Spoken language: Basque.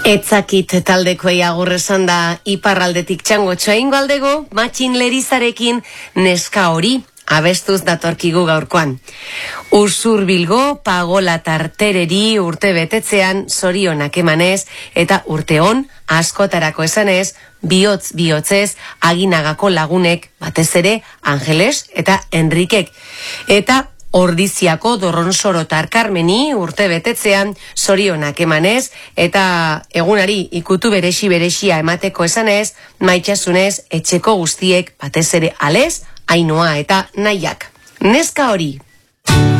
Etzakit taldekoei agur esan da iparraldetik txangotxoa ingo aldego, Matxin Lerizarekin neska hori abestuz datorkigu gaurkoan. Ursur Bilgo, Pagola Tartereri urte betetzean zorionak emanez eta urte hon askotarako esanez, bihotz-bihotzez Aginagako lagunek, batez ere Angeles eta Enrikek. Eta Ordiziako Dorronsoro Tarkarmeni urte betetzean zorionak emanez eta egunari ikutu berexia emateko esanez, maitxasunez etxeko guztiek batez ere Alez, Ainoa eta Naiak. Neska hori!